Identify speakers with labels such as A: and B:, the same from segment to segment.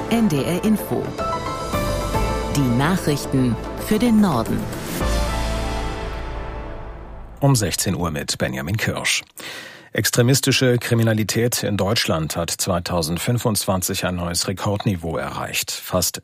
A: NDR Info. Die Nachrichten für den Norden.
B: Um 16 Uhr mit Benjamin Kirsch. Extremistische Kriminalität in Deutschland hat 2025 ein neues Rekordniveau erreicht. Fast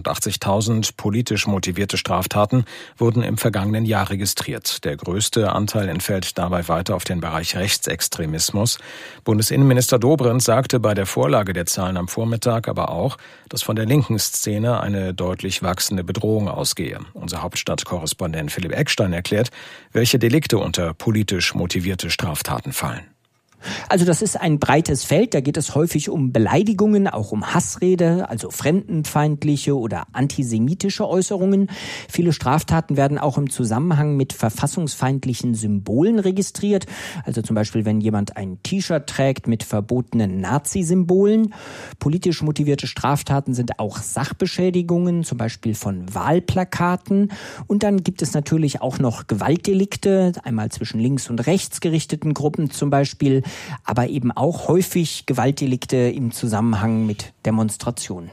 B: 86.000 politisch motivierte Straftaten wurden im vergangenen Jahr registriert. Der größte Anteil entfällt dabei weiter auf den Bereich Rechtsextremismus. Bundesinnenminister Dobrindt sagte bei der Vorlage der Zahlen am Vormittag aber auch, dass von der linken Szene eine deutlich wachsende Bedrohung ausgehe. Unser Hauptstadtkorrespondent Philipp Eckstein erklärt, welche Delikte unter politisch motivierte Straftaten fallen.
C: Also das ist ein breites Feld, da geht es häufig um Beleidigungen, auch um Hassrede, also fremdenfeindliche oder antisemitische Äußerungen. Viele Straftaten werden auch im Zusammenhang mit verfassungsfeindlichen Symbolen registriert, also zum Beispiel wenn jemand ein T-Shirt trägt mit verbotenen Nazi-Symbolen. Politisch motivierte Straftaten sind auch Sachbeschädigungen, zum Beispiel von Wahlplakaten. Und dann gibt es natürlich auch noch Gewaltdelikte, einmal zwischen links und rechts gerichteten Gruppen zum Beispiel, aber eben auch häufig Gewaltdelikte im Zusammenhang mit Demonstrationen.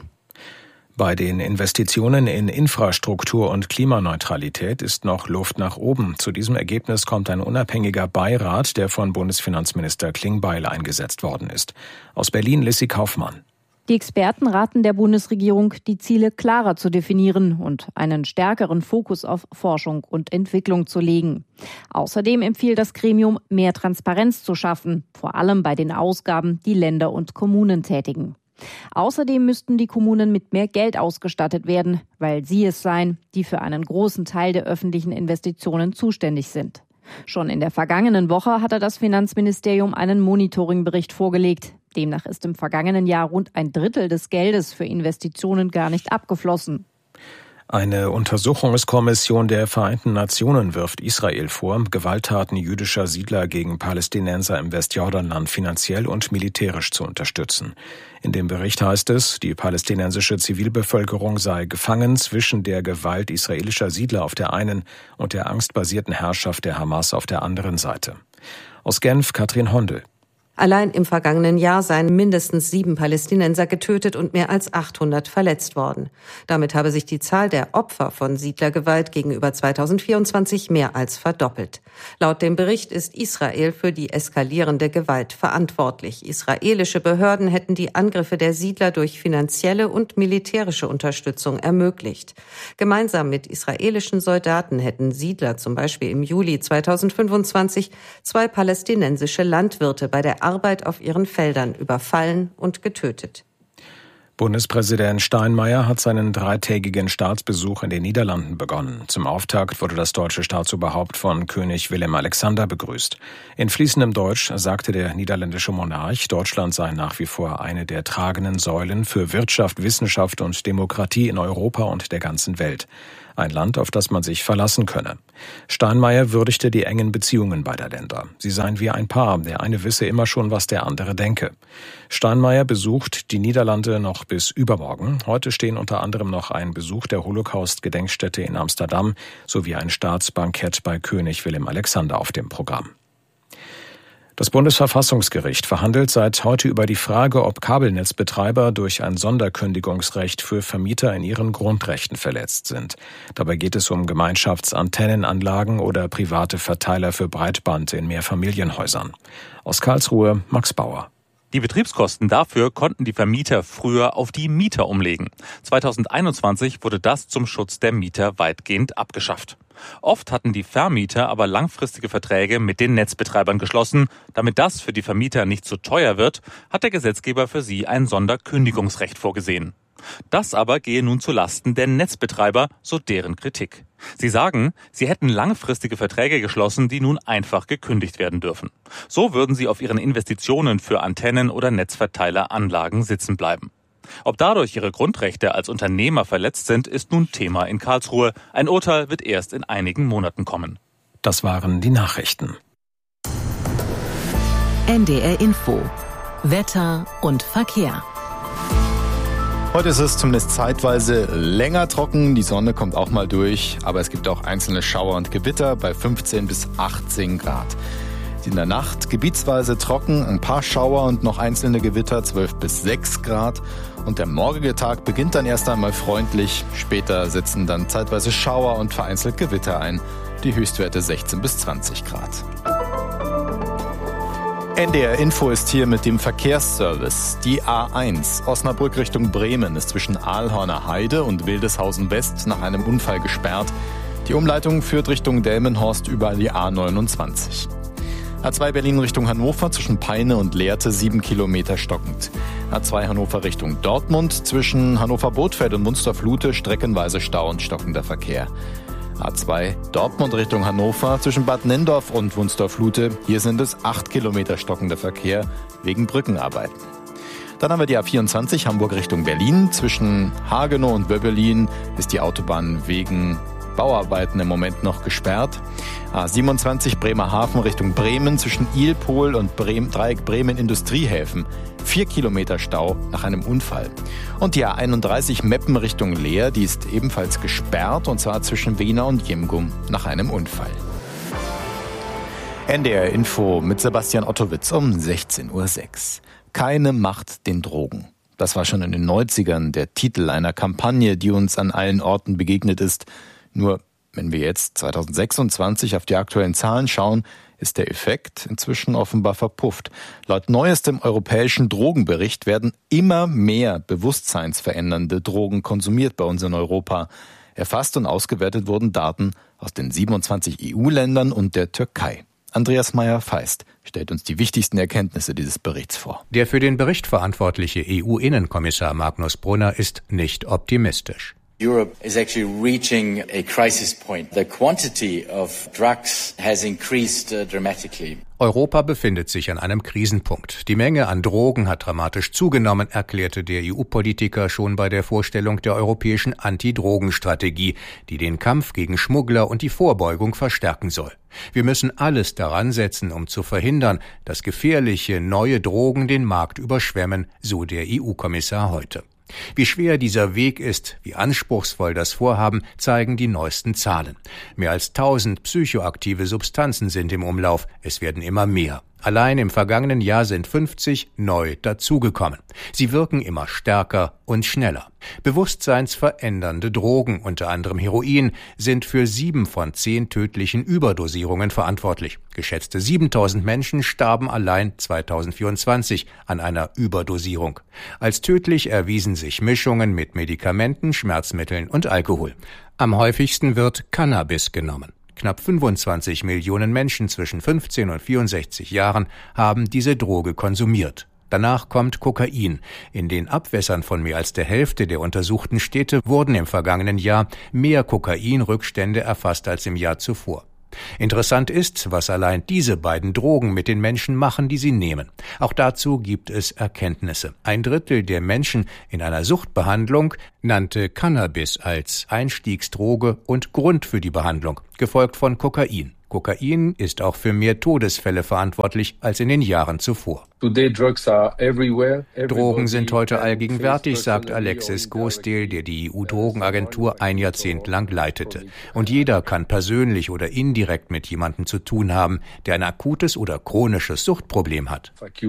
B: Bei den Investitionen in Infrastruktur und Klimaneutralität ist noch Luft nach oben. Zu diesem Ergebnis kommt ein unabhängiger Beirat, der von Bundesfinanzminister Klingbeil eingesetzt worden ist. Aus Berlin Lissy Kaufmann.
D: Die Experten raten der Bundesregierung, die Ziele klarer zu definieren und einen stärkeren Fokus auf Forschung und Entwicklung zu legen. Außerdem empfiehlt das Gremium, mehr Transparenz zu schaffen, vor allem bei den Ausgaben, die Länder und Kommunen tätigen. Außerdem müssten die Kommunen mit mehr Geld ausgestattet werden, weil sie es seien, die für einen großen Teil der öffentlichen Investitionen zuständig sind. Schon in der vergangenen Woche hatte das Finanzministerium einen Monitoringbericht vorgelegt. Demnach ist im vergangenen Jahr rund ein Drittel des Geldes für Investitionen gar nicht abgeflossen.
B: Eine Untersuchungskommission der Vereinten Nationen wirft Israel vor, Gewalttaten jüdischer Siedler gegen Palästinenser im Westjordanland finanziell und militärisch zu unterstützen. In dem Bericht heißt es, die palästinensische Zivilbevölkerung sei gefangen zwischen der Gewalt israelischer Siedler auf der einen und der angstbasierten Herrschaft der Hamas auf der anderen Seite. Aus Genf Katrin Hondel.
E: Allein im vergangenen Jahr seien mindestens 7 Palästinenser getötet und mehr als 800 verletzt worden. Damit habe sich die Zahl der Opfer von Siedlergewalt gegenüber 2024 mehr als verdoppelt. Laut dem Bericht ist Israel für die eskalierende Gewalt verantwortlich. Israelische Behörden hätten die Angriffe der Siedler durch finanzielle und militärische Unterstützung ermöglicht. Gemeinsam mit israelischen Soldaten hätten Siedler zum Beispiel im Juli 2025 2 palästinensische Landwirte bei der Arbeit auf ihren Feldern überfallen und getötet.
B: Bundespräsident Steinmeier hat seinen 3-tägigen Staatsbesuch in den Niederlanden begonnen. Zum Auftakt wurde das deutsche Staatsoberhaupt von König Willem Alexander begrüßt. In fließendem Deutsch sagte der niederländische Monarch, Deutschland sei nach wie vor eine der tragenden Säulen für Wirtschaft, Wissenschaft und Demokratie in Europa und der ganzen Welt. Ein Land, auf das man sich verlassen könne. Steinmeier würdigte die engen Beziehungen beider Länder. Sie seien wie ein Paar, der eine wisse immer schon, was der andere denke. Steinmeier besucht die Niederlande noch bis übermorgen. Heute stehen unter anderem noch ein Besuch der Holocaust-Gedenkstätte in Amsterdam sowie ein Staatsbankett bei König Willem Alexander auf dem Programm. Das Bundesverfassungsgericht verhandelt seit heute über die Frage, ob Kabelnetzbetreiber durch ein Sonderkündigungsrecht für Vermieter in ihren Grundrechten verletzt sind. Dabei geht es um Gemeinschaftsantennenanlagen oder private Verteiler für Breitband in Mehrfamilienhäusern. Aus Karlsruhe Max Bauer.
F: Die Betriebskosten dafür konnten die Vermieter früher auf die Mieter umlegen. 2021 wurde das zum Schutz der Mieter weitgehend abgeschafft. Oft hatten die Vermieter aber langfristige Verträge mit den Netzbetreibern geschlossen. Damit das für die Vermieter nicht zu teuer wird, hat der Gesetzgeber für sie ein Sonderkündigungsrecht vorgesehen. Das aber gehe nun zu Lasten der Netzbetreiber, so deren Kritik. Sie sagen, sie hätten langfristige Verträge geschlossen, die nun einfach gekündigt werden dürfen. So würden sie auf ihren Investitionen für Antennen- oder Netzverteileranlagen sitzen bleiben. Ob dadurch ihre Grundrechte als Unternehmer verletzt sind, ist nun Thema in Karlsruhe. Ein Urteil wird erst in einigen Monaten kommen.
B: Das waren die Nachrichten.
A: NDR Info. Wetter und Verkehr.
G: Heute ist es zumindest zeitweise länger trocken, die Sonne kommt auch mal durch, aber es gibt auch einzelne Schauer und Gewitter bei 15 bis 18 Grad. In der Nacht gebietsweise trocken, ein paar Schauer und noch einzelne Gewitter, 12 bis 6 Grad. Und der morgige Tag beginnt dann erst einmal freundlich. Später setzen dann zeitweise Schauer und vereinzelt Gewitter ein. Die Höchstwerte 16 bis 20 Grad. NDR Info ist hier mit dem Verkehrsservice. Die A1 Osnabrück Richtung Bremen ist zwischen Aalhorner Heide und Wildeshausen West nach einem Unfall gesperrt. Die Umleitung führt Richtung Delmenhorst über die A29. A2 Berlin Richtung Hannover zwischen Peine und Lehrte 7 Kilometer stockend. A2 Hannover Richtung Dortmund zwischen Hannover-Bothfeld und Munsterflute streckenweise Stau und stockender Verkehr. A2 Dortmund Richtung Hannover zwischen Bad Nenndorf und Wunstorflute. Hier sind es 8 Kilometer stockender Verkehr wegen Brückenarbeiten. Dann haben wir die A24 Hamburg Richtung Berlin. Zwischen Hagenow und Wöbbelin ist die Autobahn wegen Bauarbeiten im Moment noch gesperrt. A27 Bremerhaven Richtung Bremen zwischen Ilpol und Dreieck Bremen Industriehäfen. 4 Kilometer Stau nach einem Unfall. Und die A31 Meppen Richtung Leer, die ist ebenfalls gesperrt, und zwar zwischen Wena und Jemgum nach einem Unfall. NDR Info mit Sebastian Ottowitz um 16:06 Uhr. Keine Macht den Drogen. Das war schon in den 90ern der Titel einer Kampagne, die uns an allen Orten begegnet ist. Nur wenn wir jetzt 2026 auf die aktuellen Zahlen schauen, ist der Effekt inzwischen offenbar verpufft. Laut neuestem europäischen Drogenbericht werden immer mehr bewusstseinsverändernde Drogen konsumiert bei uns in Europa. Erfasst und ausgewertet wurden Daten aus den 27 EU-Ländern und der Türkei. Andreas Meyer-Feist stellt uns die wichtigsten Erkenntnisse dieses Berichts vor.
H: Der für den Bericht verantwortliche EU-Innenkommissar Magnus Brunner ist nicht optimistisch.
I: Europe is actually reaching a crisis point. The quantity of drugs has increased dramatically.
H: Europa befindet sich an einem Krisenpunkt. Die Menge an Drogen hat dramatisch zugenommen, erklärte der EU-Politiker schon bei der Vorstellung der europäischen Anti-Drogen-Strategie, die den Kampf gegen Schmuggler und die Vorbeugung verstärken soll. Wir müssen alles daran setzen, um zu verhindern, dass gefährliche neue Drogen den Markt überschwemmen, so der EU-Kommissar heute. Wie schwer dieser Weg ist, wie anspruchsvoll das Vorhaben, zeigen die neuesten Zahlen. Mehr als 1000 psychoaktive Substanzen sind im Umlauf. Es werden immer mehr. Allein im vergangenen Jahr sind 50 neu dazugekommen. Sie wirken immer stärker und schneller. Bewusstseinsverändernde Drogen, unter anderem Heroin, sind für 7 von 10 tödlichen Überdosierungen verantwortlich. Geschätzte 7000 Menschen starben allein 2024 an einer Überdosierung. Als tödlich erwiesen sich Mischungen mit Medikamenten, Schmerzmitteln und Alkohol. Am häufigsten wird Cannabis genommen. Knapp 25 Millionen Menschen zwischen 15 und 64 Jahren haben diese Droge konsumiert. Danach kommt Kokain. In den Abwässern von mehr als der Hälfte der untersuchten Städte wurden im vergangenen Jahr mehr Kokainrückstände erfasst als im Jahr zuvor. Interessant ist, was allein diese beiden Drogen mit den Menschen machen, die sie nehmen. Auch dazu gibt es Erkenntnisse. 1/3 der Menschen in einer Suchtbehandlung nannte Cannabis als Einstiegsdroge und Grund für die Behandlung, gefolgt von Kokain. Kokain ist auch für mehr Todesfälle verantwortlich als in den Jahren zuvor. Drogen sind heute allgegenwärtig, sagt Alexis Gosdale, der die EU-Drogenagentur ein Jahrzehnt lang leitete. Und jeder kann persönlich oder indirekt mit jemandem zu tun haben, der ein akutes oder chronisches Suchtproblem hat.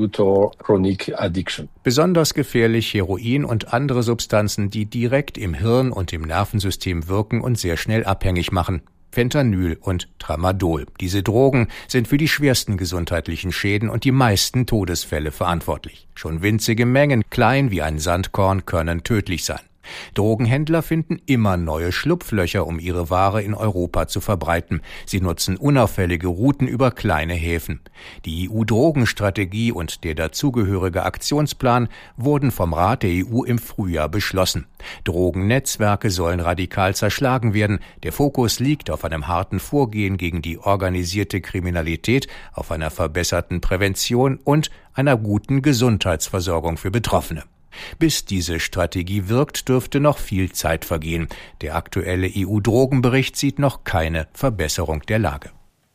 H: Besonders gefährlich Heroin und andere Substanzen, die direkt im Hirn und im Nervensystem wirken und sehr schnell abhängig machen. Fentanyl und Tramadol. Diese Drogen sind für die schwersten gesundheitlichen Schäden und die meisten Todesfälle verantwortlich. Schon winzige Mengen, klein wie ein Sandkorn, können tödlich sein. Drogenhändler finden immer neue Schlupflöcher, um ihre Ware in Europa zu verbreiten. Sie nutzen unauffällige Routen über kleine Häfen. Die EU-Drogenstrategie und der dazugehörige Aktionsplan wurden vom Rat der EU im Frühjahr beschlossen. Drogennetzwerke sollen radikal zerschlagen werden. Der Fokus liegt auf einem harten Vorgehen gegen die organisierte Kriminalität, auf einer verbesserten Prävention und einer guten Gesundheitsversorgung für Betroffene. Bis diese Strategie wirkt, dürfte noch viel Zeit vergehen. Der aktuelle EU-Drogenbericht sieht noch keine Verbesserung der Lage.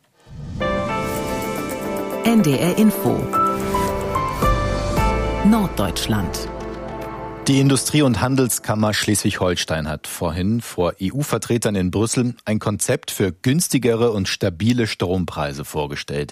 A: NDR Info Norddeutschland.
G: Die Industrie- und Handelskammer Schleswig-Holstein hat vorhin vor EU-Vertretern in Brüssel ein Konzept für günstigere und stabile Strompreise vorgestellt.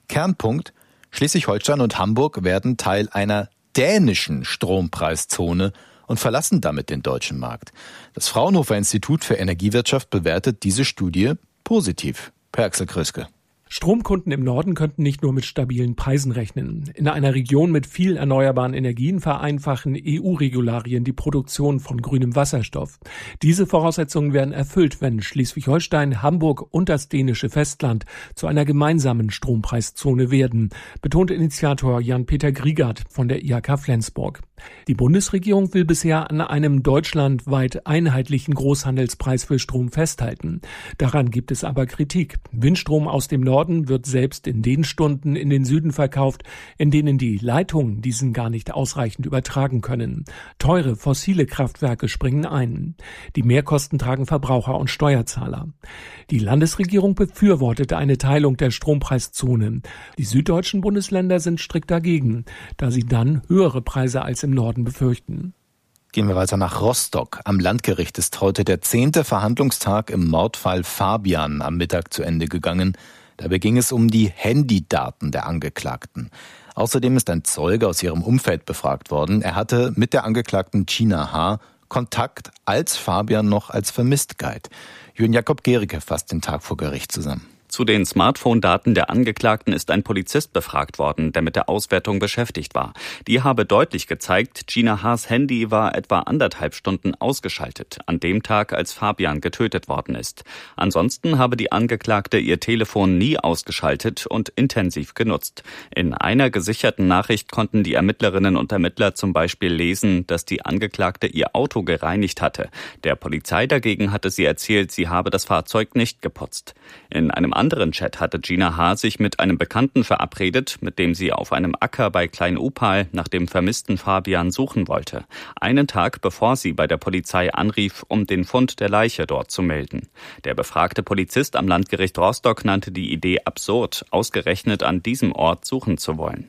G: Kernpunkt: Schleswig-Holstein und Hamburg werden Teil einer dänischen Strompreiszone und verlassen damit den deutschen Markt. Das Fraunhofer Institut für Energiewirtschaft bewertet diese Studie positiv. Per Axel Kröske.
J: Stromkunden im Norden könnten nicht nur mit stabilen Preisen rechnen. In einer Region mit viel erneuerbaren Energien vereinfachen EU-Regularien die Produktion von grünem Wasserstoff. Diese Voraussetzungen werden erfüllt, wenn Schleswig-Holstein, Hamburg und das dänische Festland zu einer gemeinsamen Strompreiszone werden, betont Initiator Jan-Peter Griegert von der IHK Flensburg. Die Bundesregierung will bisher an einem deutschlandweit einheitlichen Großhandelspreis für Strom festhalten. Daran gibt es aber Kritik. Windstrom aus dem Norden wird selbst in den Stunden in den Süden verkauft, in denen die Leitungen diesen gar nicht ausreichend übertragen können. Teure fossile Kraftwerke springen ein. Die Mehrkosten tragen Verbraucher und Steuerzahler. Die Landesregierung befürwortet eine Teilung der Strompreiszone. Die süddeutschen Bundesländer sind strikt dagegen, da sie dann höhere Preise als im Norden befürchten.
G: Gehen wir weiter nach Rostock. Am Landgericht ist heute der 10. Verhandlungstag im Mordfall Fabian am Mittag zu Ende gegangen. Dabei ging es um die Handydaten der Angeklagten. Außerdem ist ein Zeuge aus ihrem Umfeld befragt worden. Er hatte mit der Angeklagten Gina H. Kontakt, als Fabian noch als vermisst galt. Jürgen Jakob Gericke fasst den Tag vor Gericht zusammen.
K: Zu den Smartphone-Daten der Angeklagten ist ein Polizist befragt worden, der mit der Auswertung beschäftigt war. Die habe deutlich gezeigt, Gina H.'s Handy war etwa 1,5 Stunden ausgeschaltet, an dem Tag, als Fabian getötet worden ist. Ansonsten habe die Angeklagte ihr Telefon nie ausgeschaltet und intensiv genutzt. In einer gesicherten Nachricht konnten die Ermittlerinnen und Ermittler zum Beispiel lesen, dass die Angeklagte ihr Auto gereinigt hatte. Der Polizei dagegen hatte sie erzählt, sie habe das Fahrzeug nicht geputzt. In einem anderen Chat hatte Gina H. sich mit einem Bekannten verabredet, mit dem sie auf einem Acker bei Klein-Upal nach dem vermissten Fabian suchen wollte. Einen Tag bevor sie bei der Polizei anrief, um den Fund der Leiche dort zu melden. Der befragte Polizist am Landgericht Rostock nannte die Idee absurd, ausgerechnet an diesem Ort suchen zu wollen.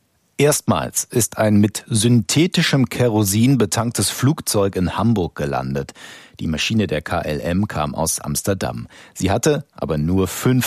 G: Erstmals ist ein mit synthetischem Kerosin betanktes Flugzeug in Hamburg gelandet. Die Maschine der KLM kam aus Amsterdam. Sie hatte aber nur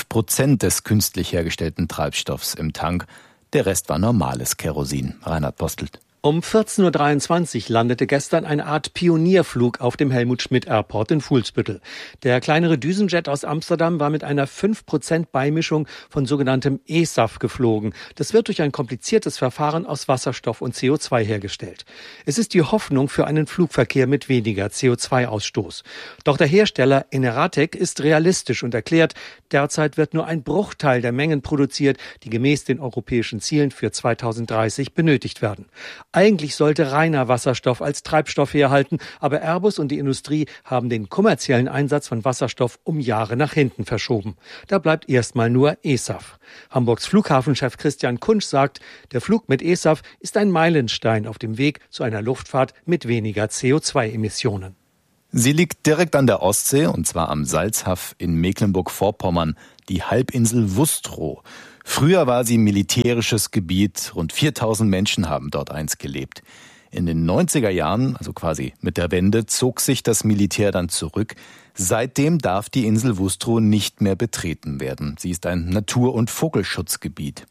G: 5% des künstlich hergestellten Treibstoffs im Tank. Der Rest war normales Kerosin. Reinhard Postelt.
L: Um 14.23 Uhr landete gestern eine Art Pionierflug auf dem Helmut-Schmidt-Airport in Fuhlsbüttel. Der kleinere Düsenjet aus Amsterdam war mit einer 5% Beimischung von sogenanntem E-SAF geflogen. Das wird durch ein kompliziertes Verfahren aus Wasserstoff und CO2 hergestellt. Es ist die Hoffnung für einen Flugverkehr mit weniger CO2-Ausstoß. Doch der Hersteller Eneratec ist realistisch und erklärt, derzeit wird nur ein Bruchteil der Mengen produziert, die gemäß den europäischen Zielen für 2030 benötigt werden. Eigentlich sollte reiner Wasserstoff als Treibstoff herhalten, aber Airbus und die Industrie haben den kommerziellen Einsatz von Wasserstoff um Jahre nach hinten verschoben. Da bleibt erstmal nur E-SAF. Hamburgs Flughafenchef Christian Kunsch sagt, der Flug mit E-SAF ist ein Meilenstein auf dem Weg zu einer Luftfahrt mit weniger CO2-Emissionen.
G: Sie liegt direkt an der Ostsee, und zwar am Salzhaff in Mecklenburg-Vorpommern, die Halbinsel Wustrow. Früher war sie militärisches Gebiet, rund 4000 Menschen haben dort einst gelebt. In den 90er Jahren, also quasi mit der Wende, zog sich das Militär dann zurück. Seitdem darf die Insel Wustrow nicht mehr betreten werden. Sie ist ein Natur- und Vogelschutzgebiet.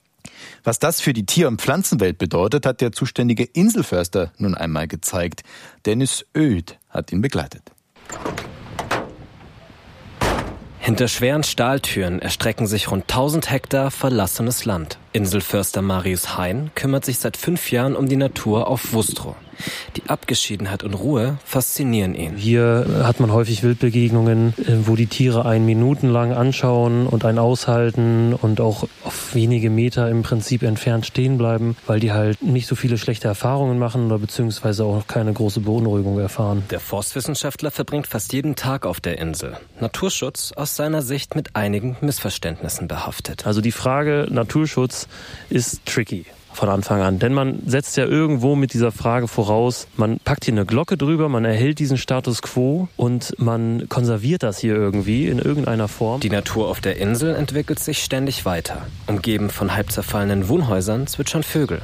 G: Was das für die Tier- und Pflanzenwelt bedeutet, hat der zuständige Inselförster nun einmal gezeigt. Dennis Oedt hat ihn begleitet.
M: Hinter schweren Stahltüren erstrecken sich rund 1000 Hektar verlassenes Land. Inselförster Marius Hein kümmert sich seit 5 Jahren um die Natur auf Wustrow. Die Abgeschiedenheit und Ruhe faszinieren ihn.
N: Hier hat man häufig Wildbegegnungen, wo die Tiere einen minutenlang anschauen und einen aushalten und auch auf wenige Meter im Prinzip entfernt stehen bleiben, weil die halt nicht so viele schlechte Erfahrungen machen oder beziehungsweise auch keine große Beunruhigung erfahren.
M: Der Forstwissenschaftler verbringt fast jeden Tag auf der Insel. Naturschutz aus seiner Sicht mit einigen Missverständnissen behaftet.
N: Also die Frage Naturschutz ist tricky. Von Anfang an. Denn man setzt ja irgendwo mit dieser Frage voraus, man packt hier eine Glocke drüber, man erhält diesen Status quo und man konserviert das hier irgendwie in irgendeiner Form.
M: Die Natur auf der Insel entwickelt sich ständig weiter. Umgeben von halb zerfallenen Wohnhäusern zwitschern Vögel.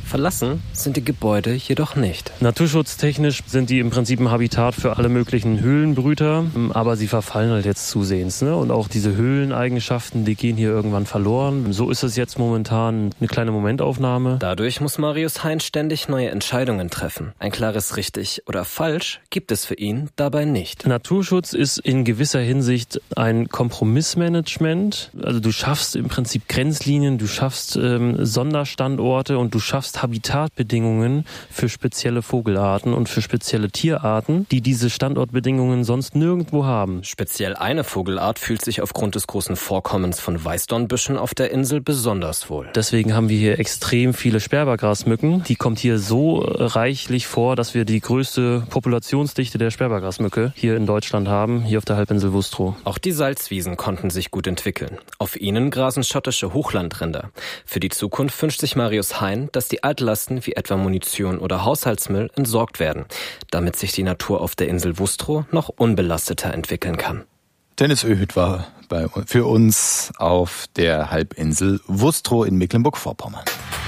M: Verlassen sind die Gebäude jedoch nicht.
N: Naturschutztechnisch sind die im Prinzip ein Habitat für alle möglichen Höhlenbrüter, aber sie verfallen halt jetzt zusehends. Ne? Und auch diese Höhleneigenschaften, die gehen hier irgendwann verloren. So ist es jetzt momentan eine kleine Momentaufnahme.
M: Dadurch muss Marius Hein ständig neue Entscheidungen treffen. Ein klares richtig oder falsch gibt es für ihn dabei nicht.
N: Naturschutz ist in gewisser Hinsicht ein Kompromissmanagement. Also du schaffst im Prinzip Grenzlinien, du schaffst Sonderstandorte und du schaffst Habitatbedingungen für spezielle Vogelarten und für spezielle Tierarten, die diese Standortbedingungen sonst nirgendwo haben.
M: Speziell eine Vogelart fühlt sich aufgrund des großen Vorkommens von Weißdornbüschen auf der Insel besonders wohl.
N: Deswegen haben wir hier extrem viele Sperbergrasmücken. Die kommt hier so reichlich vor, dass wir die größte Populationsdichte der Sperbergrasmücke hier in Deutschland haben, hier auf der Halbinsel Wustrow.
M: Auch die Salzwiesen konnten sich gut entwickeln. Auf ihnen grasen schottische Hochlandrinder. Für die Zukunft wünscht sich Marius Hein, dass die Altlasten wie etwa Munition oder Haushaltsmüll entsorgt werden, damit sich die Natur auf der Insel Wustrow noch unbelasteter entwickeln kann.
G: Dennis Öhüt war für uns auf der Halbinsel Wustrow in Mecklenburg-Vorpommern.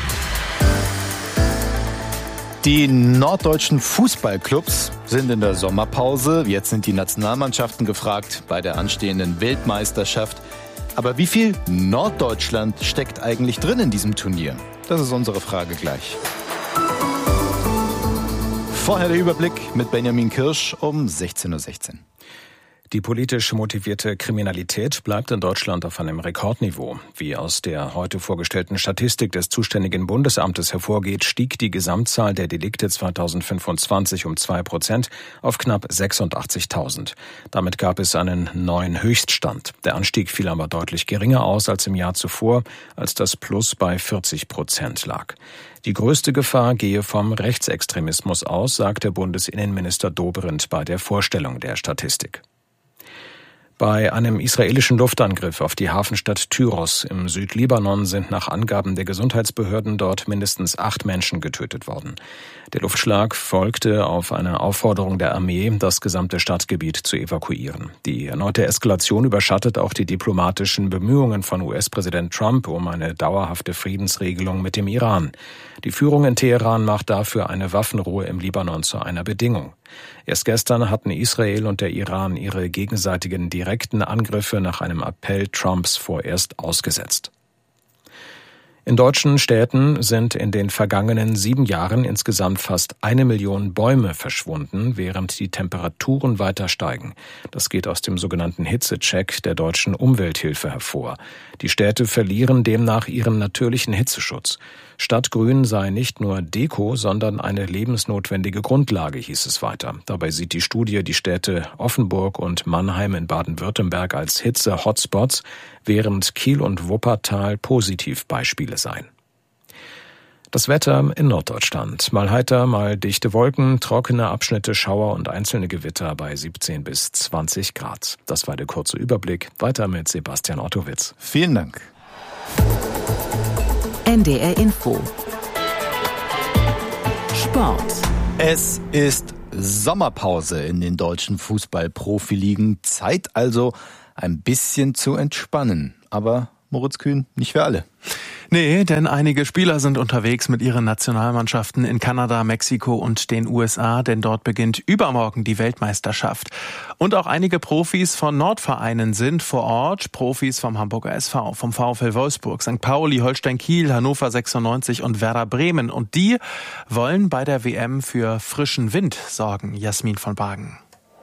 G: Die norddeutschen Fußballclubs sind in der Sommerpause. Jetzt sind die Nationalmannschaften gefragt bei der anstehenden Weltmeisterschaft. Aber wie viel Norddeutschland steckt eigentlich drin in diesem Turnier? Das ist unsere Frage gleich. Vorher der Überblick mit Benjamin Kirsch um 16:16 Uhr.
B: Die politisch motivierte Kriminalität bleibt in Deutschland auf einem Rekordniveau. Wie aus der heute vorgestellten Statistik des zuständigen Bundesamtes hervorgeht, stieg die Gesamtzahl der Delikte 2025 um 2% auf knapp 86.000. Damit gab es einen neuen Höchststand. Der Anstieg fiel aber deutlich geringer aus als im Jahr zuvor, als das Plus bei 40% lag. Die größte Gefahr gehe vom Rechtsextremismus aus, sagte Bundesinnenminister Dobrindt bei der Vorstellung der Statistik. Bei einem israelischen Luftangriff auf die Hafenstadt Tyros im Südlibanon sind nach Angaben der Gesundheitsbehörden dort mindestens 8 Menschen getötet worden. Der Luftschlag folgte auf eine Aufforderung der Armee, das gesamte Stadtgebiet zu evakuieren. Die erneute Eskalation überschattet auch die diplomatischen Bemühungen von US-Präsident Trump um eine dauerhafte Friedensregelung mit dem Iran. Die Führung in Teheran macht dafür eine Waffenruhe im Libanon zu einer Bedingung. Erst gestern hatten Israel und der Iran ihre gegenseitigen direkten Angriffe nach einem Appell Trumps vorerst ausgesetzt. In deutschen Städten sind in den vergangenen 7 Jahren insgesamt fast 1 Million Bäume verschwunden, während die Temperaturen weiter steigen. Das geht aus dem sogenannten Hitzecheck der deutschen Umwelthilfe hervor. Die Städte verlieren demnach ihren natürlichen Hitzeschutz. Stadtgrün sei nicht nur Deko, sondern eine lebensnotwendige Grundlage, hieß es weiter. Dabei sieht die Studie die Städte Offenburg und Mannheim in Baden-Württemberg als Hitze-Hotspots, während Kiel und Wuppertal Positivbeispiele seien. Das Wetter in Norddeutschland. Mal heiter, mal dichte Wolken, trockene Abschnitte, Schauer und einzelne Gewitter bei 17 bis 20 Grad. Das war der kurze Überblick. Weiter mit Sebastian Ottowitz.
G: Vielen Dank.
A: NDR Info. Sport.
G: Es ist Sommerpause in den deutschen Fußball-Profiligen. Zeit also, ein bisschen zu entspannen. Aber Moritz Kühn, nicht für alle.
O: Nee, denn einige Spieler sind unterwegs mit ihren Nationalmannschaften in Kanada, Mexiko und den USA, denn dort beginnt übermorgen die Weltmeisterschaft. Und auch einige Profis von Nordvereinen sind vor Ort, Profis vom Hamburger SV, vom VfL Wolfsburg, St. Pauli, Holstein Kiel, Hannover 96 und Werder Bremen. Und die wollen bei der WM für frischen Wind sorgen. Jasmin von Bargen.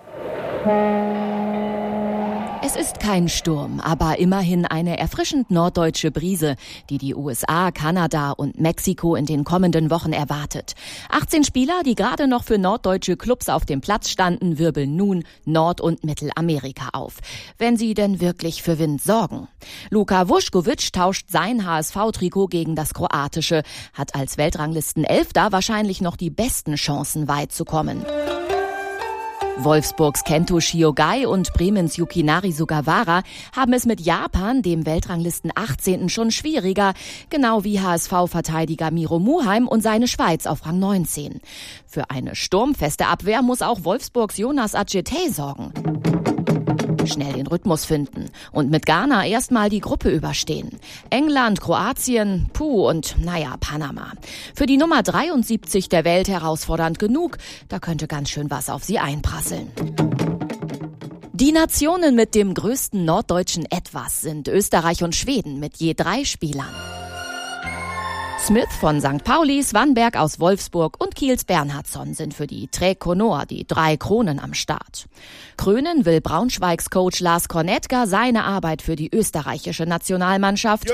P: Es ist kein Sturm, aber immerhin eine erfrischend norddeutsche Brise, die die USA, Kanada und Mexiko in den kommenden Wochen erwartet. 18 Spieler, die gerade noch für norddeutsche Clubs auf dem Platz standen, wirbeln nun Nord- und Mittelamerika auf. Wenn sie denn wirklich für Wind sorgen. Luka Vuskovic tauscht sein HSV-Trikot gegen das kroatische, hat als Weltranglisten-Elfter wahrscheinlich noch die besten Chancen, weit zu kommen. Wolfsburgs Kento Shiogai und Bremens Yukinari Sugawara haben es mit Japan, dem Weltranglisten 18. schon schwieriger, genau wie HSV-Verteidiger Miro Muheim und seine Schweiz auf Rang 19. Für eine sturmfeste Abwehr muss auch Wolfsburgs Jonas Adjetey sorgen. schnell den Rhythmus finden und mit Ghana erstmal die Gruppe überstehen. England, Kroatien, und Panama. Für die Nummer 73 der Welt herausfordernd genug, da könnte ganz schön was auf sie einprasseln. Die Nationen mit dem größten norddeutschen Etwas sind Österreich und Schweden mit je 3 Spielern. Smith von St. Pauli, Svanberg aus Wolfsburg und Kiels Bernhardsson sind für die Trek-Konor die 3 Kronen am Start. Krönen will Braunschweigs Coach Lars Kornetka seine Arbeit für die österreichische Nationalmannschaft.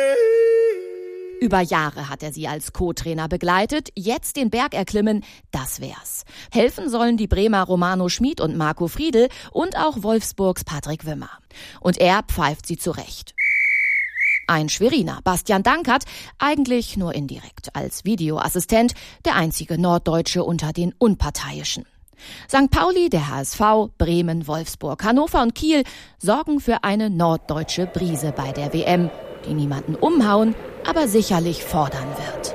P: Über Jahre hat er sie als Co-Trainer begleitet. Jetzt den Berg erklimmen, das wär's. Helfen sollen die Bremer Romano Schmid und Marco Friedl und auch Wolfsburgs Patrick Wimmer. Und er pfeift sie zurecht. Ein Schweriner, Bastian Dankert, eigentlich nur indirekt, als Videoassistent, der einzige Norddeutsche unter den Unparteiischen. St. Pauli, der HSV, Bremen, Wolfsburg, Hannover und Kiel sorgen für eine norddeutsche Brise bei der WM, die niemanden umhauen, aber sicherlich fordern wird.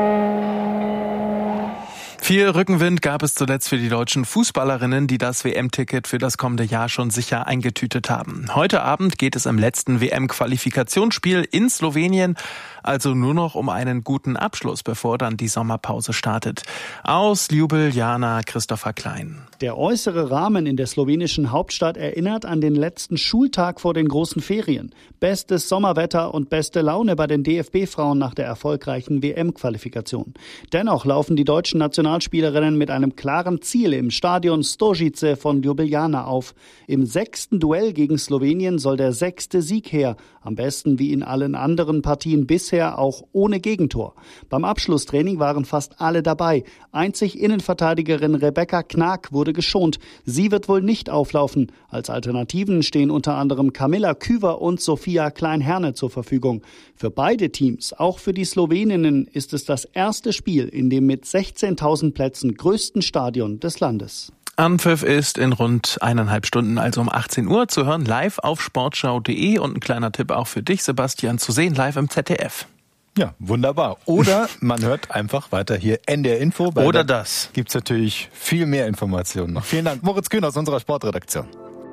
O: Viel Rückenwind gab es zuletzt für die deutschen Fußballerinnen, die das WM-Ticket für das kommende Jahr schon sicher eingetütet haben. Heute Abend geht es im letzten WM-Qualifikationsspiel in Slowenien also nur noch um einen guten Abschluss, bevor dann die Sommerpause startet. Aus Ljubljana, Christopher Klein.
Q: Der äußere Rahmen in der slowenischen Hauptstadt erinnert an den letzten Schultag vor den großen Ferien. Bestes Sommerwetter und beste Laune bei den DFB-Frauen nach der erfolgreichen WM-Qualifikation. Dennoch laufen die deutschen Nationalspielerinnen mit einem klaren Ziel im Stadion Stožice von Ljubljana auf. Im 6. Duell gegen Slowenien soll der 6. Sieg her. Am besten wie in allen anderen Partien bisher auch ohne Gegentor. Beim Abschlusstraining waren fast alle dabei. Einzig Innenverteidigerin Rebecca Knag wurde geschont. Sie wird wohl nicht auflaufen. Als Alternativen stehen unter anderem Camilla Küver und Sophia Klein-Herne zur Verfügung. Für beide Teams, auch für die Sloweninnen, ist es das erste Spiel in dem mit 16.000 Plätzen größten Stadion des Landes.
O: Anpfiff ist in rund 1,5 Stunden, also um 18 Uhr, zu hören live auf sportschau.de und ein kleiner Tipp auch für dich, Sebastian, zu sehen live im ZDF.
G: Ja, wunderbar. Oder man hört einfach weiter hier NDR Info.
O: Oder das.
G: Gibt's natürlich viel mehr Informationen noch. Vielen Dank, Moritz Kühn aus unserer Sportredaktion.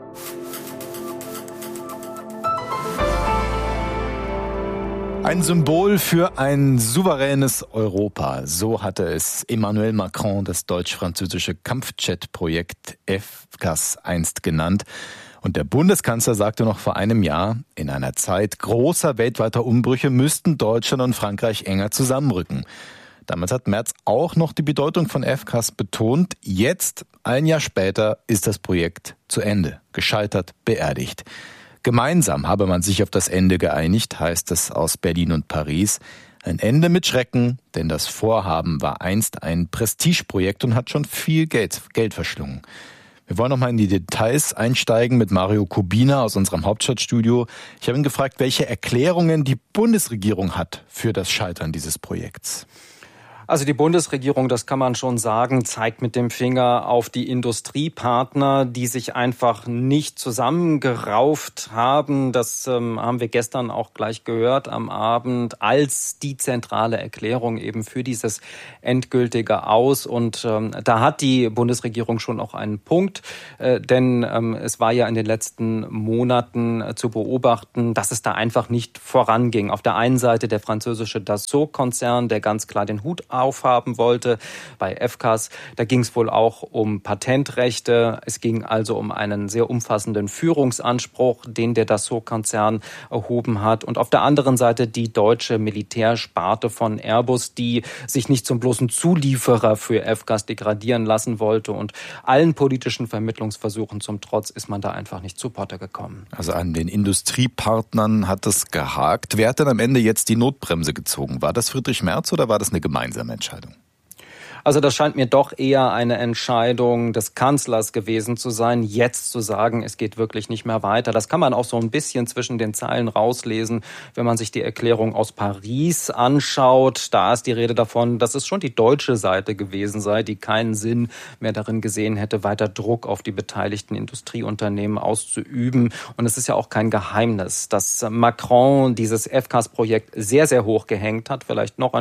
G: Ein Symbol für ein souveränes Europa. So hatte es Emmanuel Macron das deutsch-französische Kampfjet-Projekt FCAS einst genannt. Und der Bundeskanzler sagte noch vor einem Jahr, in einer Zeit großer weltweiter Umbrüche müssten Deutschland und Frankreich enger zusammenrücken. Damals hat Merz auch noch die Bedeutung von FCAS betont. Jetzt, ein Jahr später, ist das Projekt zu Ende, gescheitert, beerdigt. Gemeinsam habe man sich auf das Ende geeinigt, heißt es aus Berlin und Paris. Ein Ende mit Schrecken, denn das Vorhaben war einst ein Prestigeprojekt und hat schon viel Geld verschlungen. Wir wollen noch mal in die Details einsteigen mit Mario Kubina aus unserem Hauptstadtstudio. Ich habe ihn gefragt, welche Erklärungen die Bundesregierung hat für das Scheitern dieses Projekts.
R: Also die Bundesregierung, das kann man schon sagen, zeigt mit dem Finger auf die Industriepartner, die sich einfach nicht zusammengerauft haben. Das haben wir gestern auch gleich gehört am Abend als die zentrale Erklärung eben für dieses endgültige Aus. Und da hat die Bundesregierung schon auch einen Punkt, denn es war ja in den letzten Monaten zu beobachten, dass es da einfach nicht voranging. Auf der einen Seite der französische Dassault-Konzern, der ganz klar den Hut aufhaben wollte bei FCAS. Da ging es wohl auch um Patentrechte. Es ging also um einen sehr umfassenden Führungsanspruch, den der Dassault-Konzern erhoben hat. Und auf der anderen Seite die deutsche Militärsparte von Airbus, die sich nicht zum bloßen Zulieferer für FCAS degradieren lassen wollte. Und allen politischen Vermittlungsversuchen zum Trotz ist man da einfach nicht zu Potte gekommen.
G: Also an den Industriepartnern hat es gehakt. Wer hat denn am Ende jetzt die Notbremse gezogen? War das Friedrich Merz oder war das eine gemeinsame Entscheidung?
R: Also das scheint mir doch eher eine Entscheidung des Kanzlers gewesen zu sein, jetzt zu sagen, es geht wirklich nicht mehr weiter. Das kann man auch so ein bisschen zwischen den Zeilen rauslesen, wenn man sich die Erklärung aus Paris anschaut. Da ist die Rede davon, dass es schon die deutsche Seite gewesen sei, die keinen Sinn mehr darin gesehen hätte, weiter Druck auf die beteiligten Industrieunternehmen auszuüben. Und es ist ja auch kein Geheimnis, dass Macron dieses FCAS-Projekt sehr, sehr hoch gehängt hat. Vielleicht noch ein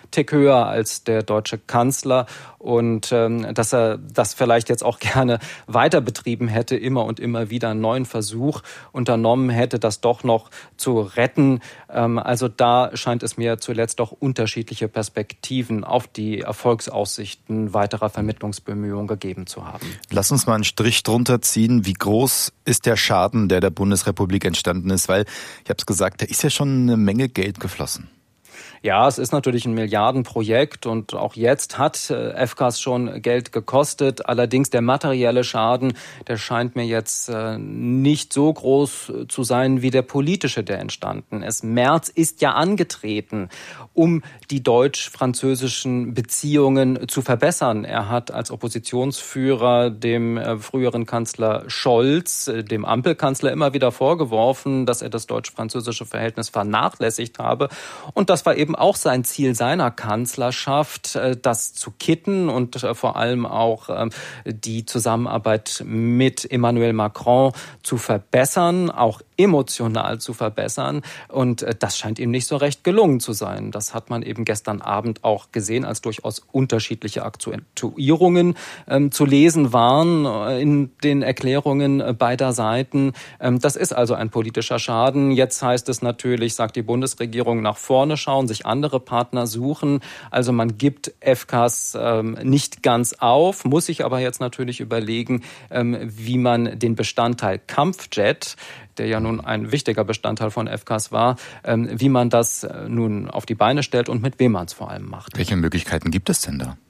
R: Tick höher als der deutsche Kanzler und dass er das vielleicht jetzt auch gerne weiter betrieben hätte, immer und immer wieder einen neuen Versuch unternommen hätte, das doch noch zu retten. Also da scheint es mir zuletzt doch unterschiedliche Perspektiven auf die Erfolgsaussichten weiterer Vermittlungsbemühungen gegeben zu haben.
S: Lass uns mal einen Strich drunter ziehen. Wie groß ist der Schaden, der Bundesrepublik entstanden ist? Weil, ich habe es gesagt, da ist ja schon eine Menge Geld geflossen.
R: Ja, es ist natürlich ein Milliardenprojekt und auch jetzt hat FCAS schon Geld gekostet. Allerdings der materielle Schaden, der scheint mir jetzt nicht so groß zu sein wie der politische, der entstanden ist. Merz ist ja angetreten, um die deutsch-französischen Beziehungen zu verbessern. Er hat als Oppositionsführer dem früheren Kanzler Scholz, dem Ampelkanzler, immer wieder vorgeworfen, dass er das deutsch-französische Verhältnis vernachlässigt habe. Und das war eben auch sein Ziel seiner Kanzlerschaft, das zu kitten und vor allem auch die Zusammenarbeit mit Emmanuel Macron zu verbessern, auch emotional zu verbessern. Und das scheint ihm nicht so recht gelungen zu sein. Das hat man eben gestern Abend auch gesehen, als durchaus unterschiedliche Akzentuierungen zu lesen waren in den Erklärungen beider Seiten. Das ist also ein politischer Schaden. Jetzt heißt es natürlich, sagt die Bundesregierung, nach vorne schauen, sich andere Partner suchen. Also man gibt FCAS nicht ganz auf, muss sich aber jetzt natürlich überlegen, wie man den Bestandteil Kampfjet, der ja nun ein wichtiger Bestandteil von FCAS war, wie man das nun auf die Beine stellt und mit wem man es vor allem macht.
S: Welche Möglichkeiten gibt es denn da?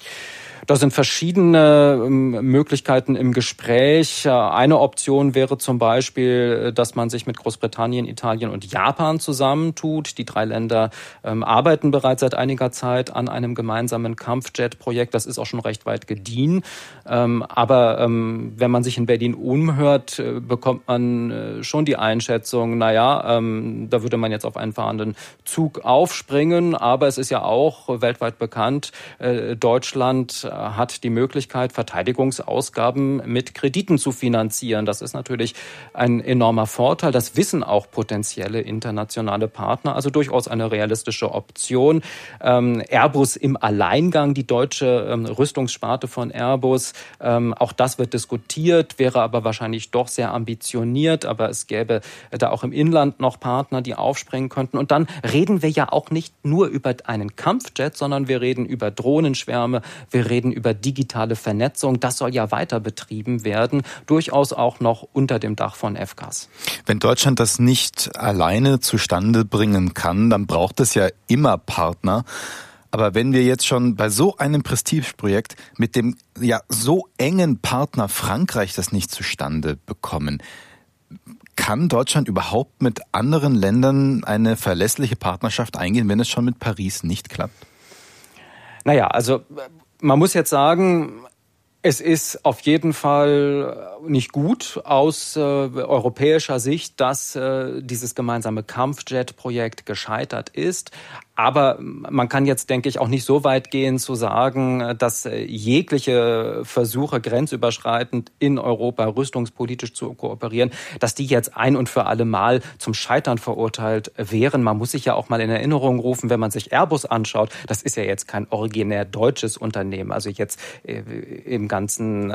R: Da sind verschiedene Möglichkeiten im Gespräch. Eine Option wäre zum Beispiel, dass man sich mit Großbritannien, Italien und Japan zusammentut. Die 3 Länder arbeiten bereits seit einiger Zeit an einem gemeinsamen Kampfjet-Projekt. Das ist auch schon recht weit gediehen. Aber wenn man sich in Berlin umhört, bekommt man schon die Einschätzung, da würde man jetzt auf einen fahrenden Zug aufspringen. Aber es ist ja auch weltweit bekannt, Deutschland hat die Möglichkeit, Verteidigungsausgaben mit Krediten zu finanzieren. Das ist natürlich ein enormer Vorteil. Das wissen auch potenzielle internationale Partner. Also durchaus eine realistische Option. Airbus im Alleingang, die deutsche Rüstungssparte von Airbus. Auch das wird diskutiert, wäre aber wahrscheinlich doch sehr ambitioniert. Aber es gäbe da auch im Inland noch Partner, die aufspringen könnten. Und dann reden wir ja auch nicht nur über einen Kampfjet, sondern wir reden über Drohnenschwärme, wir reden über digitale Vernetzung. Das soll ja weiter betrieben werden, durchaus auch noch unter dem Dach von FCAS.
S: Wenn Deutschland das nicht alleine zustande bringen kann, dann braucht es ja immer Partner. Aber wenn wir jetzt schon bei so einem Prestigeprojekt mit dem so engen Partner Frankreich das nicht zustande bekommen, kann Deutschland überhaupt mit anderen Ländern eine verlässliche Partnerschaft eingehen, wenn es schon mit Paris nicht klappt?
R: Also man muss jetzt sagen, es ist auf jeden Fall nicht gut aus europäischer Sicht, dass dieses gemeinsame Kampfjet-Projekt gescheitert ist. Aber man kann jetzt, denke ich, auch nicht so weit gehen zu sagen, dass jegliche Versuche, grenzüberschreitend in Europa rüstungspolitisch zu kooperieren, dass die jetzt ein und für alle Mal zum Scheitern verurteilt wären. Man muss sich ja auch mal in Erinnerung rufen, wenn man sich Airbus anschaut, das ist ja jetzt kein originär deutsches Unternehmen. Also jetzt im ganzen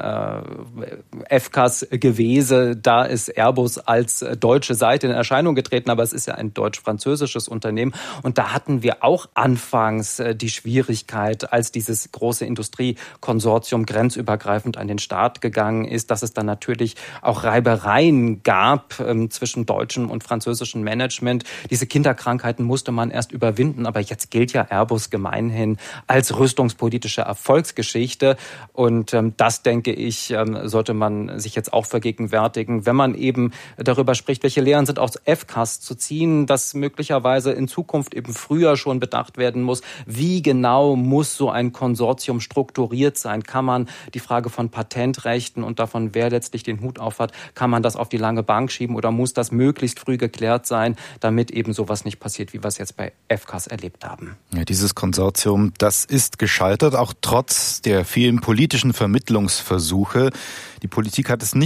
R: FCAS-Gewese, da ist Airbus als deutsche Seite in Erscheinung getreten, aber es ist ja ein deutsch-französisches Unternehmen. Und da hatten wir auch anfangs die Schwierigkeit, als dieses große Industriekonsortium grenzübergreifend an den Start gegangen ist, dass es dann natürlich auch Reibereien gab zwischen deutschem und französischem Management. Diese Kinderkrankheiten musste man erst überwinden, aber jetzt gilt ja Airbus gemeinhin als rüstungspolitische Erfolgsgeschichte. Und das, denke ich, sollte man sich jetzt auch vergegenwärtigen, wenn man eben darüber spricht, welche Lehren sind aus FCAS zu ziehen, dass möglicherweise in Zukunft eben früher schon bedacht werden muss, wie genau muss so ein Konsortium strukturiert sein? Kann man die Frage von Patentrechten und davon, wer letztlich den Hut auf hat, kann man das auf die lange Bank schieben oder muss das möglichst früh geklärt sein, damit eben sowas nicht passiert, wie wir es jetzt bei FCAS erlebt haben?
S: Ja, dieses Konsortium, das ist gescheitert, auch trotz der vielen politischen Vermittlungsversuche. Die Politik hat es nicht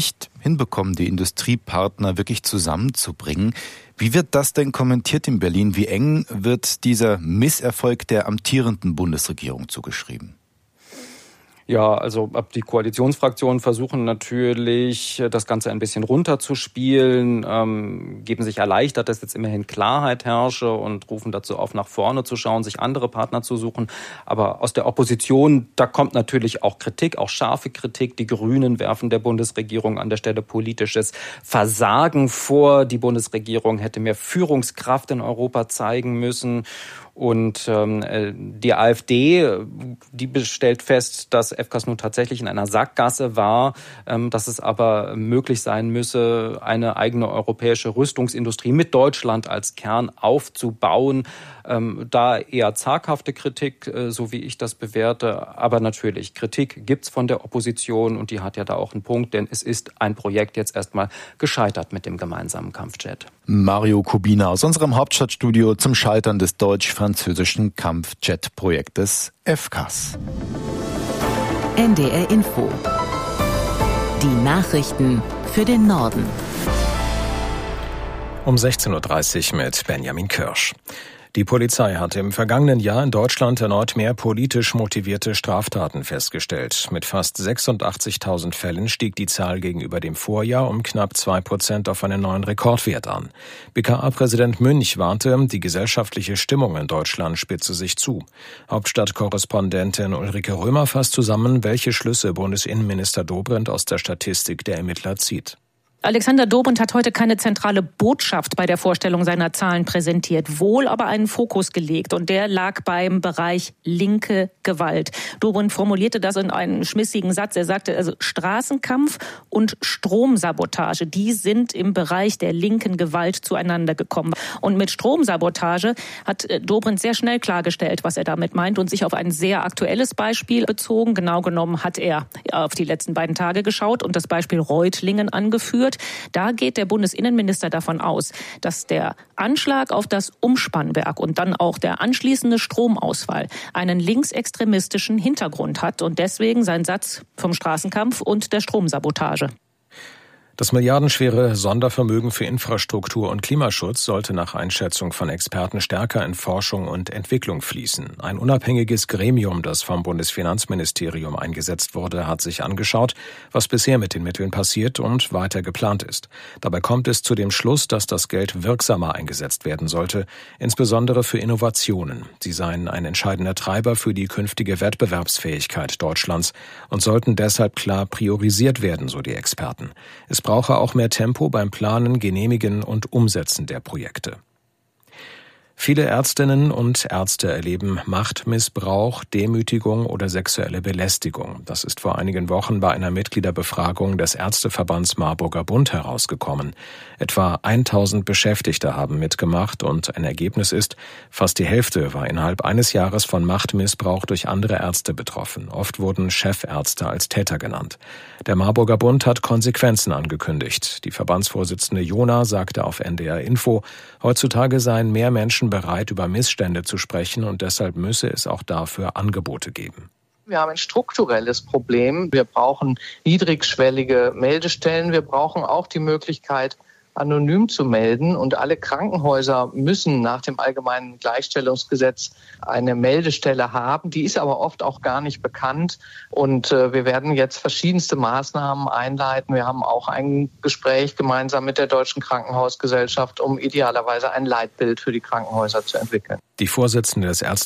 S: hinbekommen, die Industriepartner wirklich zusammenzubringen. Wie wird das denn kommentiert in Berlin? Wie eng wird dieser Misserfolg der amtierenden Bundesregierung zugeschrieben?
R: Ja, also die Koalitionsfraktionen versuchen natürlich, das Ganze ein bisschen runterzuspielen, geben sich erleichtert, dass jetzt immerhin Klarheit herrsche und rufen dazu auf, nach vorne zu schauen, sich andere Partner zu suchen. Aber aus der Opposition, da kommt natürlich auch Kritik, auch scharfe Kritik. Die Grünen werfen der Bundesregierung an der Stelle politisches Versagen vor. Die Bundesregierung hätte mehr Führungskraft in Europa zeigen müssen. Und die AfD, die stellt fest, dass FCAS nun tatsächlich in einer Sackgasse war, dass es aber möglich sein müsse, eine eigene europäische Rüstungsindustrie mit Deutschland als Kern aufzubauen. Da eher zaghafte Kritik, so wie ich das bewerte. Aber natürlich, Kritik gibt's von der Opposition und die hat ja da auch einen Punkt, denn es ist ein Projekt jetzt erstmal gescheitert mit dem gemeinsamen Kampfjet.
S: Mario Kubina aus unserem Hauptstadtstudio zum Scheitern des deutsch-französischen Kampfjet-Projektes FCAS.
A: NDR Info. Die Nachrichten für den Norden.
B: Um 16.30 Uhr mit Benjamin Kirsch. Die Polizei hat im vergangenen Jahr in Deutschland erneut mehr politisch motivierte Straftaten festgestellt. Mit fast 86.000 Fällen stieg die Zahl gegenüber dem Vorjahr um knapp 2% auf einen neuen Rekordwert an. BKA-Präsident Münch warnte, die gesellschaftliche Stimmung in Deutschland spitze sich zu. Hauptstadtkorrespondentin Ulrike Römer fasst zusammen, welche Schlüsse Bundesinnenminister Dobrindt aus der Statistik der Ermittler zieht.
T: Alexander Dobrindt hat heute keine zentrale Botschaft bei der Vorstellung seiner Zahlen präsentiert, wohl aber einen Fokus gelegt. Und der lag beim Bereich linke Gewalt. Dobrindt formulierte das in einem schmissigen Satz. Er sagte, also Straßenkampf und Stromsabotage, die sind im Bereich der linken Gewalt zueinander gekommen. Und mit Stromsabotage hat Dobrindt sehr schnell klargestellt, was er damit meint und sich auf ein sehr aktuelles Beispiel bezogen. Genau genommen hat er auf die letzten beiden Tage geschaut und das Beispiel Reutlingen angeführt. Da geht der Bundesinnenminister davon aus, dass der Anschlag auf das Umspannwerk und dann auch der anschließende Stromausfall einen linksextremistischen Hintergrund hat und deswegen sein Satz vom Straßenkampf und der Stromsabotage.
B: Das milliardenschwere Sondervermögen für Infrastruktur und Klimaschutz sollte nach Einschätzung von Experten stärker in Forschung und Entwicklung fließen. Ein unabhängiges Gremium, das vom Bundesfinanzministerium eingesetzt wurde, hat sich angeschaut, was bisher mit den Mitteln passiert und weiter geplant ist. Dabei kommt es zu dem Schluss, dass das Geld wirksamer eingesetzt werden sollte, insbesondere für Innovationen. Sie seien ein entscheidender Treiber für die künftige Wettbewerbsfähigkeit Deutschlands und sollten deshalb klar priorisiert werden, so die Experten. Es brauche auch mehr Tempo beim Planen, Genehmigen und Umsetzen der Projekte. Viele Ärztinnen und Ärzte erleben Machtmissbrauch, Demütigung oder sexuelle Belästigung. Das ist vor einigen Wochen bei einer Mitgliederbefragung des Ärzteverbands Marburger Bund herausgekommen. Etwa 1000 Beschäftigte haben mitgemacht und ein Ergebnis ist, fast die Hälfte war innerhalb eines Jahres von Machtmissbrauch durch andere Ärzte betroffen. Oft wurden Chefärzte als Täter genannt. Der Marburger Bund hat Konsequenzen angekündigt. Die Verbandsvorsitzende Jona sagte auf NDR Info, heutzutage seien mehr Menschen bereit, über Missstände zu sprechen und deshalb müsse es auch dafür Angebote geben.
U: Wir haben ein strukturelles Problem. Wir brauchen niedrigschwellige Meldestellen. Wir brauchen auch die Möglichkeit, anonym zu melden. Und alle Krankenhäuser müssen nach dem Allgemeinen Gleichstellungsgesetz eine Meldestelle haben. Die ist aber oft auch gar nicht bekannt. Und wir werden jetzt verschiedenste Maßnahmen einleiten. Wir haben auch ein Gespräch gemeinsam mit der Deutschen Krankenhausgesellschaft, um idealerweise ein Leitbild für die Krankenhäuser zu entwickeln.
B: Die Vorsitzende des